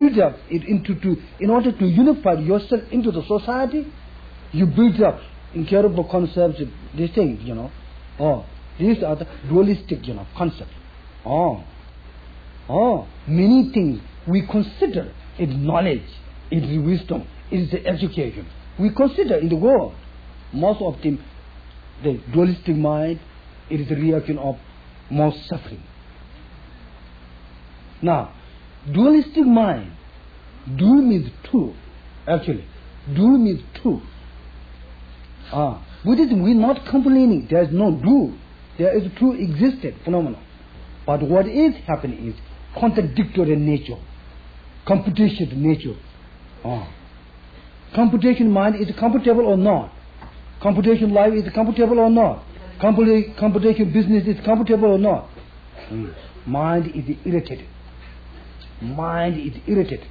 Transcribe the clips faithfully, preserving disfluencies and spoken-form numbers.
build up it into to, in order to unify yourself into the society, you build up incurable concepts, these things, you know. Oh, these are the dualistic, you know, concepts. Oh, oh, many things we consider it knowledge, it is wisdom, it is education. We consider in the world, most of them, the dualistic mind, it is the reaction of most suffering. Now, dualistic mind, dual means two, actually. Dual means two. Ah, Buddhism, we are not complaining, there is no dual. There is two existed phenomenon. But what is happening is contradictory nature, competition nature. Ah. Computation mind is comfortable or not? Computation life is comfortable or not? Computa- computation business is comfortable or not? Mm. Mind is irritated. Mind is irritated.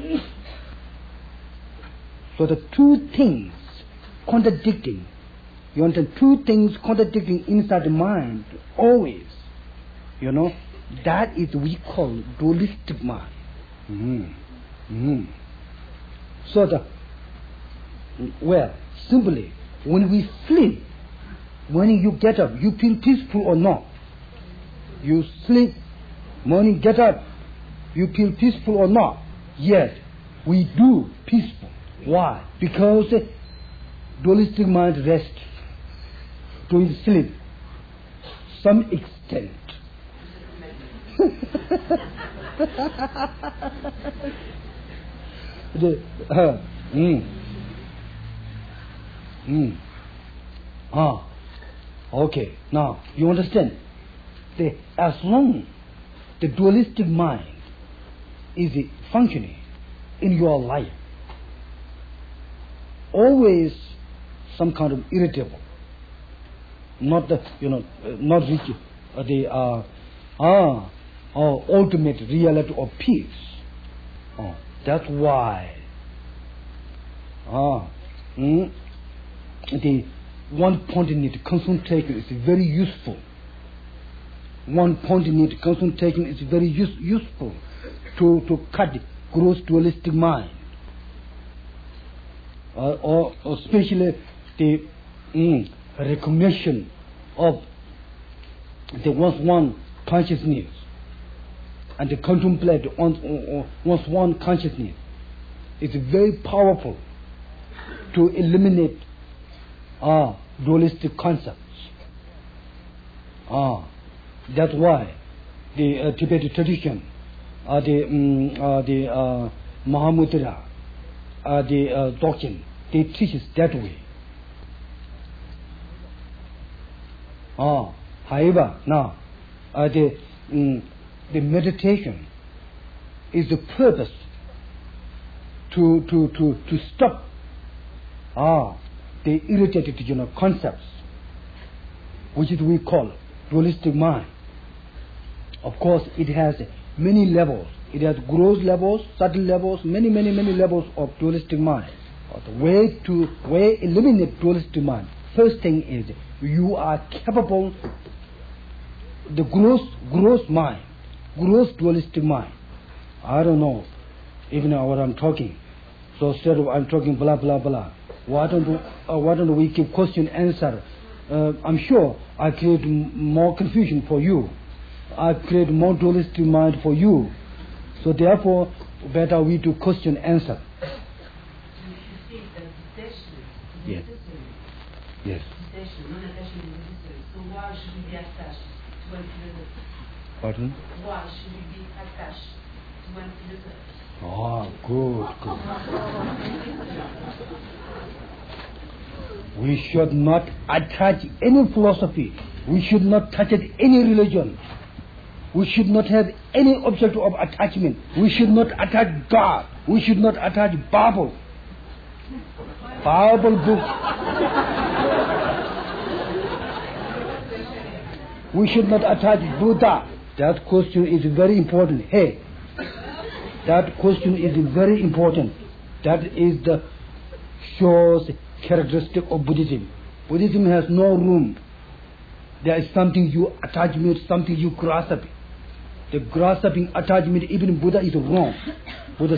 So the two things contradicting, you understand, two things contradicting inside the mind, always, you know, that is we call dualistic mind. Mm. Mm. So the, well, simply, when we sleep, when you get up, you feel peaceful or not? You sleep, morning get up, you feel peaceful or not? Yes, we do peaceful. Why? Because the dualistic mind rests during sleep, some extent. the, uh, mm, mm. Ah, okay. Now you understand. The, as long the dualistic mind is functioning in your life, always some kind of irritable, not the you know uh, not reach uh, the uh, ah uh, ultimate reality of peace. Oh, that's why ah mm, the one point in it concentration is very useful. One point in it concentration is very use, useful to to cut gross dualistic mind. Uh, or, or especially the mm, recognition of the one's one consciousness and the contemplate one's, one's one consciousness is very powerful to eliminate uh, dualistic concepts. Ah, that's why the uh, Tibetan tradition, uh, the um, uh, the uh, Mahamudra, uh, the uh, doctrine, they teach us that way. Ah, however, now uh, the um, the meditation is the purpose to to to to stop ah the irritated you know concepts, which is we call dualistic mind. Of course, it has many levels. It has gross levels, subtle levels, many, many, many levels of dualistic mind. The way to way eliminate dualistic mind. First thing is you are capable. The gross, gross mind, gross dualistic mind. I don't know, even what I'm talking. So instead of I'm talking blah blah blah. Why don't we, uh, why don't we keep question answer? Uh, I'm sure I create m- more confusion for you. I create more dualistic mind for you. So therefore, better we do question answer. You think that detachment is Yes. necessary? Yes. Detachment, non-attachment is necessary. So why should we be attached to one philosophy? Pardon? Why should we be attached to one philosophy? Ah, good, good. We should not attach any philosophy. We should not touch it any religion. We should not have any object of attachment. We should not attach God. We should not attach Bible. Bible book. We should not attach Buddha. That question is very important. Hey, that question is very important. That is the shows characteristic of Buddhism. Buddhism has no room. There is something you attachment, something you grasp. The grasping attachment, even Buddha is wrong. Buddha